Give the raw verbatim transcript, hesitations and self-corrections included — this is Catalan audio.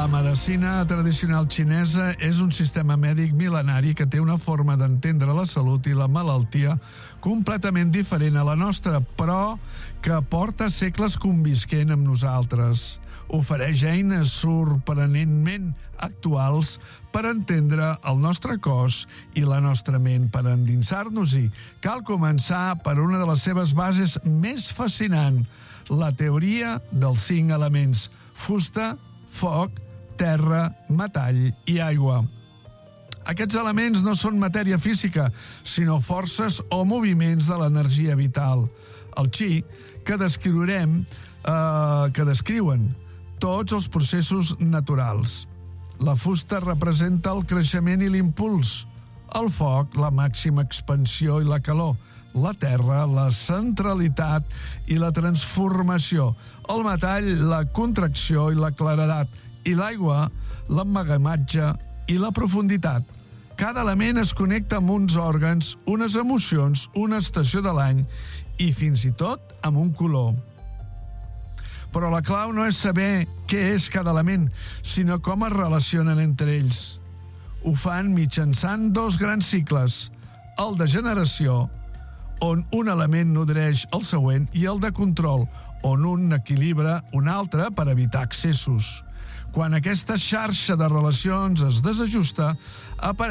La medicina tradicional xinesa és un sistema mèdic mil·lenari que té una forma d'entendre la salut i la malaltia completament diferent a la nostra, però que porta segles convisquent amb nosaltres. Ofereix eines sorprenentment actuals per entendre el nostre cos i la nostra ment. Per endinsar-nos-hi, cal començar per una de les seves bases més fascinant, la teoria dels cinc elements: fusta, foc, terra, metall i aigua. Aquests elements no són matèria física, sinó forces o moviments de l'energia vital. El Qi, que descriurem, eh, que descriuen tots els processos naturals. La fusta representa el creixement i l'impuls. El foc, la màxima expansió i la calor. La terra, la centralitat i la transformació. El metall, la contracció i la claredat. I l'aigua, l'emmagatmatge i la profunditat. Cada element es connecta amb uns òrgans, unes emocions, una estació de l'any i fins i tot amb un color. Però la clau no és saber què és cada element, sinó com es relacionen entre ells. Ho fan mitjançant dos grans cicles, el de generació, on un element nodreix el següent, i el de control, on un equilibra un altre per evitar excessos. Quan aquesta xarxa de relacions es desajusta, apareix